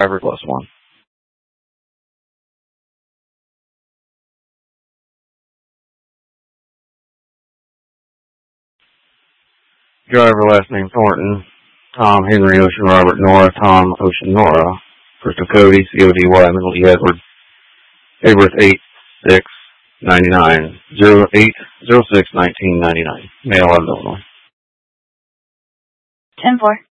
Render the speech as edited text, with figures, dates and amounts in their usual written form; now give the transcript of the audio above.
driver +1. Driver last name Thornton. Tom Henry Ocean Robert Nora Tom Ocean Nora. First of Cody CODY Middle E Edward. Date of birth 8/6/99 08/06/1999. Male out of Illinois. 10-4.